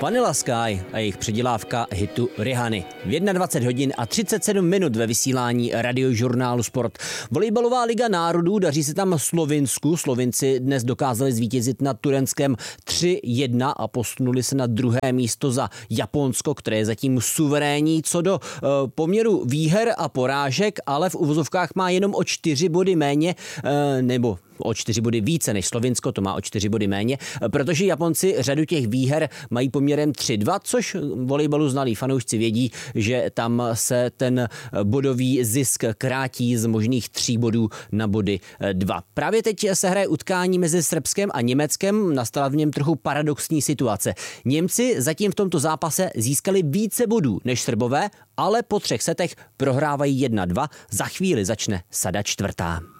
Vanilla Sky a jejich předělávka hitu Rihanny. V 21 hodin a 37 minut ve vysílání radiožurnálu Sport. Volejbalová liga národů, daří se tam Slovinsku. Slovinci dnes dokázali zvítězit nad Tureckem 3-1 a posunuli se na druhé místo za Japonsko, které je zatím suverénní co do poměru výher a porážek, ale v uvozovkách má jenom o 4 body méně, nebo o 4 body více než Slovinsko, to má o 4 body méně, protože Japonci řadu těch výher mají poměrem 3-2, což volejbalu znalí fanoušci vědí, že tam se ten bodový zisk krátí z možných 3 bodů na body 2. Právě teď se hraje utkání mezi Srbskem a Německem, nastala v něm trochu paradoxní situace. Němci zatím v tomto zápase získali více bodů než Srbové, ale po 3 setech prohrávají 1-2, za chvíli začne sada čtvrtá.